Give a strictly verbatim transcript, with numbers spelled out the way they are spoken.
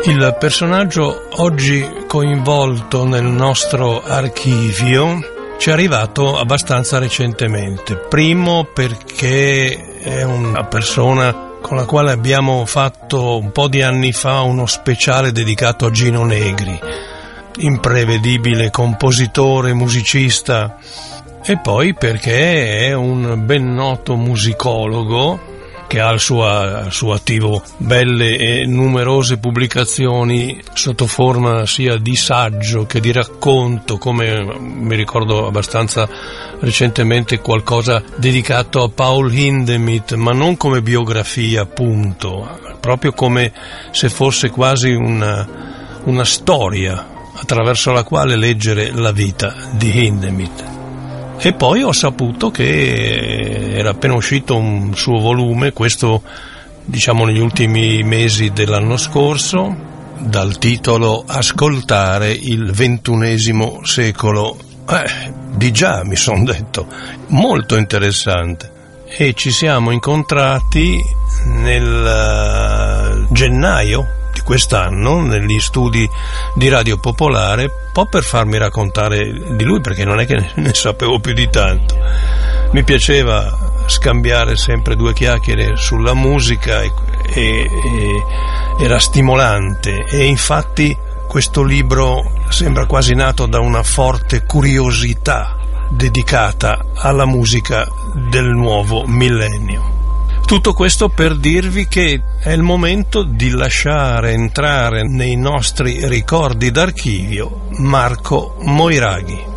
Il personaggio oggi coinvolto nel nostro archivio ci è arrivato abbastanza recentemente. Primo perché è una persona con la quale abbiamo fatto un po' di anni fa uno speciale dedicato a Gino Negri, imprevedibile compositore, musicista, e poi perché è un ben noto musicologo che ha al suo, al suo attivo belle e numerose pubblicazioni sotto forma sia di saggio che di racconto, come mi ricordo abbastanza recentemente qualcosa dedicato a Paul Hindemith, ma non come biografia appunto, proprio come se fosse quasi una, una storia attraverso la quale leggere la vita di Hindemith. E poi ho saputo che era appena uscito un suo volume, questo diciamo negli ultimi mesi dell'anno scorso, dal titolo Ascoltare il ventunesimo secolo. Eh, di già mi son detto, molto interessante. E ci siamo incontrati nel uh, gennaio di quest'anno negli studi di Radio Popolare, un po' per farmi raccontare di lui, perché non è che ne sapevo più di tanto. Mi piaceva scambiare sempre due chiacchiere sulla musica e, e, e era stimolante, e infatti questo libro sembra quasi nato da una forte curiosità dedicata alla musica del nuovo millennio. Tutto questo per dirvi che è il momento di lasciare entrare nei nostri ricordi d'archivio Marco Moiraghi.